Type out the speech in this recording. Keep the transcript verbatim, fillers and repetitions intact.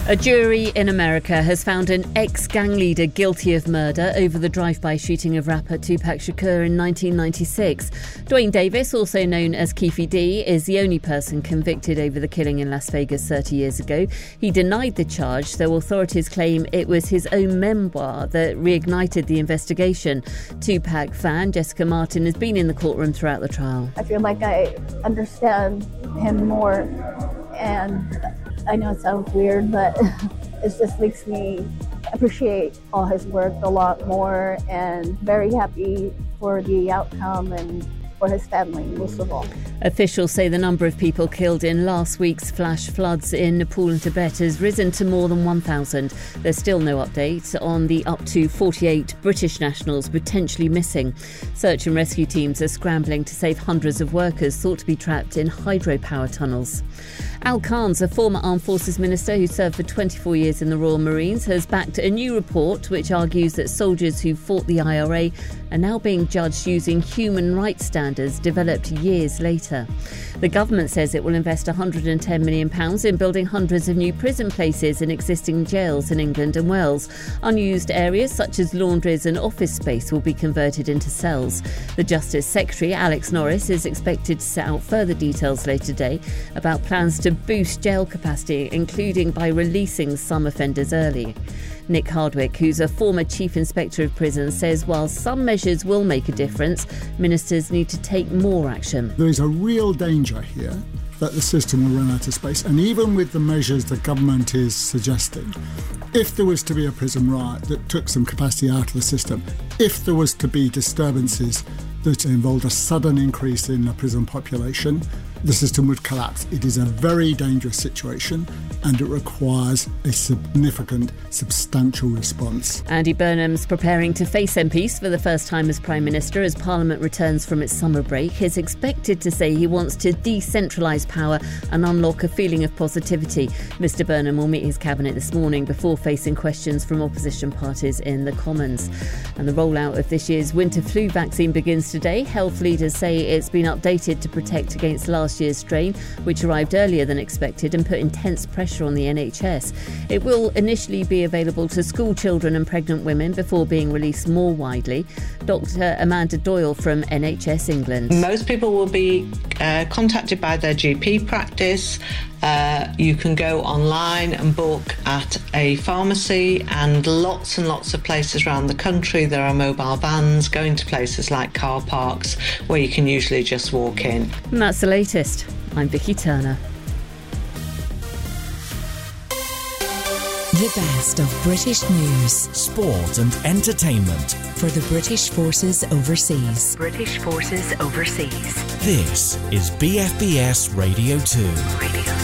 A jury in America has found an ex-gang leader guilty of murder over the drive-by shooting of rapper Tupac Shakur in nineteen ninety-six. Dwayne Davis, also known as Keefe D, is the only person convicted over the killing in Las Vegas thirty years ago. He denied the charge, though authorities claim it was his own memoir that reignited the investigation. Tupac fan Jessica Martin has been in the courtroom throughout the trial. I feel like I understand him more, and I know it sounds weird, but it just makes me appreciate all his work a lot more, and very happy for the outcome and for his family, most of all. Officials say the number of people killed in last week's flash floods in Nepal and Tibet has risen to more than one thousand. There's still no update on the up to forty-eight British nationals potentially missing. Search and rescue teams are scrambling to save hundreds of workers thought to be trapped in hydropower tunnels. Al Khan's, a former Armed Forces minister who served for twenty-four years in the Royal Marines, has backed a new report which argues that soldiers who fought the I R A are now being judged using human rights standards developed years later. The government says it will invest one hundred ten million pounds in building hundreds of new prison places in existing jails in England and Wales. Unused areas such as laundries and office space will be converted into cells. The Justice Secretary, Alex Norris, is expected to set out further details later today about plans to boost jail capacity, including by releasing some offenders early. Nick Hardwick, who's a former Chief Inspector of Prisons, says while some measures will make a difference, ministers need to take more action. There is a real danger here that the system will run out of space, and even with the measures the government is suggesting, if there was to be a prison riot that took some capacity out of the system, if there was to be disturbances that involved a sudden increase in the prison population, the system would collapse. It is a very dangerous situation, and it requires a significant, substantial response. Andy Burnham's preparing to face M Ps for the first time as Prime Minister as Parliament returns from its summer break. He's expected to say he wants to decentralise power and unlock a feeling of positivity. Mr Burnham will meet his cabinet this morning before facing questions from opposition parties in the Commons. And the rollout of this year's winter flu vaccine begins today. Health leaders say it's been updated to protect against last year's strain, which arrived earlier than expected and put intense pressure on the N H S. It will initially be available to school children and pregnant women before being released more widely. Doctor Amanda Doyle from N H S England. Most people will be uh, contacted by their G P practice. Uh, you can go online and book at a pharmacy, and lots and lots of places around the country. There are mobile vans going to places like car parks where you can usually just walk in. And that's the latest. I'm Vicky Turner. The best of British news, sport and entertainment for the British Forces Overseas. British Forces Overseas. This is B F B S Radio two. Radio